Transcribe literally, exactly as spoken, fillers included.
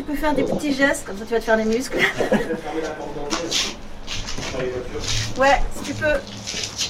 peux faire des petits gestes, comme ça tu vas te faire les muscles. Ouais, si tu peux.